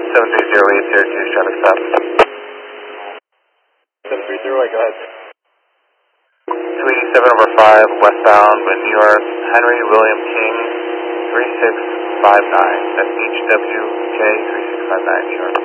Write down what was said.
Syracuse, traffic stop. 730, go ahead. 287/5, westbound with New York, Henry William King, 3659. That's HWK 3659, New York.